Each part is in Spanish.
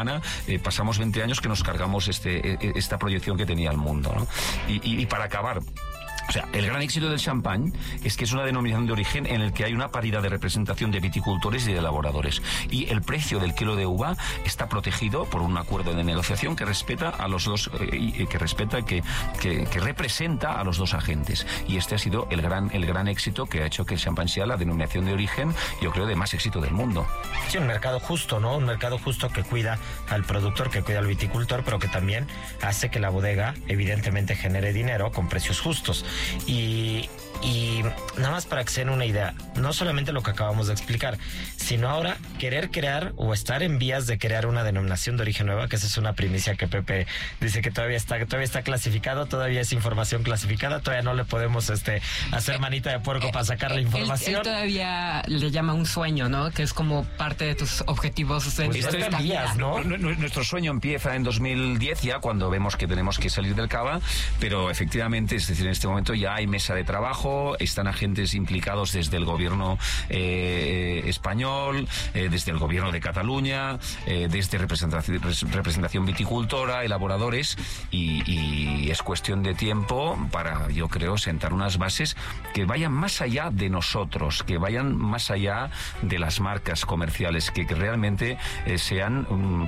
pasamos 20 años que nos cargamos esta proyección que tenía el mundo, ¿no? Y para acabar, o sea, el gran éxito del champán es que es una denominación de origen en el que hay una paridad de representación de viticultores y de elaboradores. Y el precio del kilo de uva está protegido por un acuerdo de negociación que respeta a los dos, que representa a los dos agentes. Y este ha sido el gran éxito que ha hecho que el champán sea la denominación de origen, yo creo, de más éxito del mundo. Sí, un mercado justo, ¿no? Un mercado justo que cuida al productor, que cuida al viticultor, pero que también hace que la bodega evidentemente genere dinero con precios justos. Y nada más para que se den una idea, no solamente lo que acabamos de explicar, sino ahora querer crear o estar en vías de crear una denominación de origen nueva, que esa es una primicia que Pepe dice que todavía está clasificado, todavía es información clasificada, todavía no le podemos hacer manita de puerco para sacar la información. Él todavía le llama un sueño, ¿no? Que es como parte de tus objetivos. ¿No? Nuestro sueño empieza en 2010 ya, cuando vemos que tenemos que salir del cava, pero efectivamente, es decir, en este momento ya hay mesa de trabajo, están agentes implicados desde el gobierno español, desde el gobierno de Cataluña, desde representación viticultora, elaboradores, y es cuestión de tiempo para, yo creo, sentar unas bases que vayan más allá de nosotros, que vayan más allá de las marcas comerciales, que realmente sean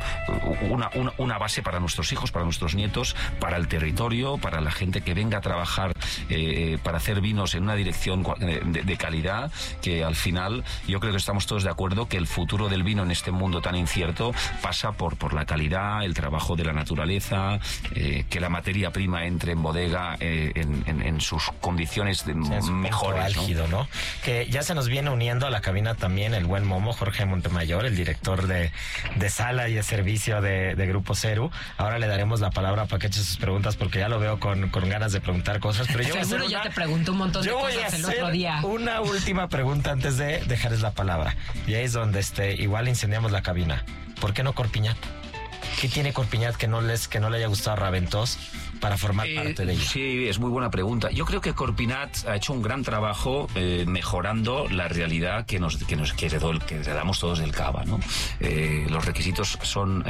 una base para nuestros hijos, para nuestros nietos, para el territorio, para la gente que venga a trabajar para hacer vinos en una dirección de calidad, que al final yo creo que estamos todos de acuerdo que el futuro del vino en este mundo tan incierto pasa por la calidad, el trabajo de la naturaleza, que la materia prima entre en bodega en sus condiciones mejores, álgido, ¿no? Que ya se nos viene uniendo a la cabina también el buen Momo, Jorge Montemayor, el director de sala y de servicio de Grupo Ceru. Ahora le daremos la palabra para que eche sus preguntas, porque ya lo veo con ganas de preguntar cosas, pero yo seguro ya te pregunto un montón de cosas el otro día. Una última pregunta antes de dejarles la palabra. Y ahí es donde igual incendiamos la cabina. ¿Por qué no Corpiñat? ¿Qué tiene Corpiñat que no le haya gustado a Raventós para formar parte de ello? Sí, es muy buena pregunta. Yo creo que Corpiñat ha hecho un gran trabajo mejorando la realidad que heredamos todos del cava, ¿no? Los requisitos son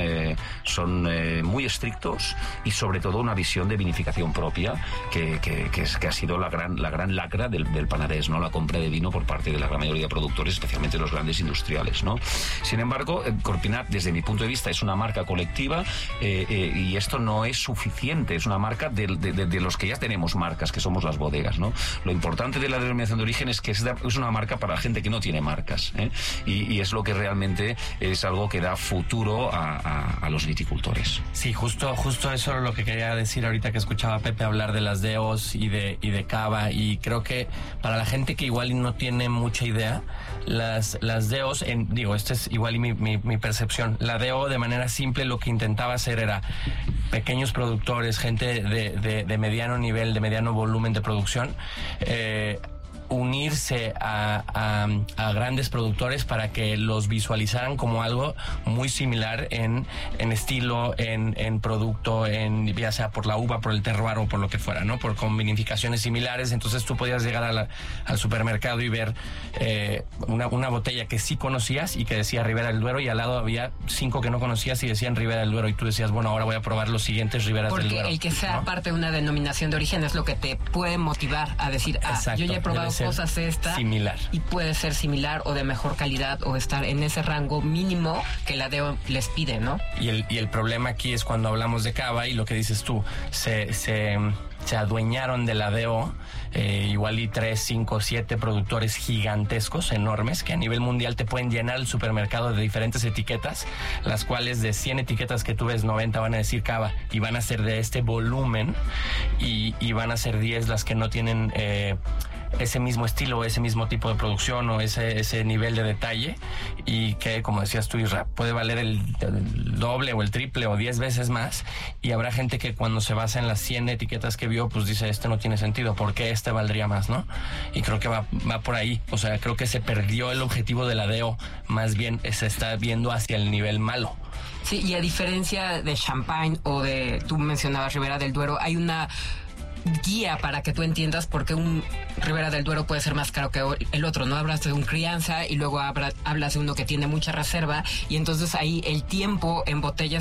muy estrictos, y sobre todo una visión de vinificación propia que ha sido la gran lacra del panadés, ¿no? La compra de vino por parte de la gran mayoría de productores, especialmente los grandes industriales, ¿no? Sin embargo, Corpiñat, desde mi punto de vista, es una marca colectiva, y esto no es suficiente. Es una marca de los que ya tenemos marcas, que somos las bodegas, ¿no? Lo importante de la denominación de origen es que es una marca para la gente que no tiene marcas, ¿eh? Y es lo que realmente es algo que da futuro a los viticultores. Sí, justo eso es lo que quería decir ahorita que escuchaba a Pepe hablar de las DOs y de cava, y creo que para la gente que igual no tiene mucha idea, las DOs, esta es igual mi percepción, la DO de manera simple lo que intentaba hacer era pequeños productores, gente de mediano nivel, de mediano volumen de producción, unirse a grandes productores para que los visualizaran como algo muy similar en estilo, en producto, ya sea por la uva, por el terroir o por lo que fuera, ¿no? Con vinificaciones similares. Entonces tú podías llegar al supermercado y ver una botella que sí conocías y que decía Ribera del Duero, y al lado había 5 que no conocías y decían Ribera del Duero, y tú decías, bueno, ahora voy a probar los siguientes Riberas del Duero. Porque el que sea, ¿no?, parte de una denominación de origen es lo que te puede motivar a decir, exacto, yo ya he probado cosas similar, y puede ser similar o de mejor calidad o estar en ese rango mínimo que la DEO les pide, ¿no? Y el problema aquí es cuando hablamos de cava, y lo que dices tú, se adueñaron de la DO, igual y 3, 5, 7 productores gigantescos, enormes, que a nivel mundial te pueden llenar el supermercado de diferentes etiquetas, las cuales de 100 etiquetas que tú ves, 90 van a decir cava, y van a ser de este volumen, y van a ser 10 las que no tienen ese mismo estilo, ese mismo tipo de producción o ese nivel de detalle, y que, como decías tú, Isra, puede valer el doble o el triple o 10 veces más, y habrá gente que cuando se basa en las 100 etiquetas que vio, pues dice, no tiene sentido, ¿por qué valdría más, no? Y creo que va por ahí. O sea, creo que se perdió el objetivo de la DO, más bien se está viendo hacia el nivel malo. Sí, y a diferencia de Champagne o tú mencionabas Ribera del Duero, hay una guía para que tú entiendas por qué un Ribera del Duero puede ser más caro que el otro, ¿no? Hablas de un crianza y luego hablas de uno que tiene mucha reserva, y entonces ahí el tiempo en botella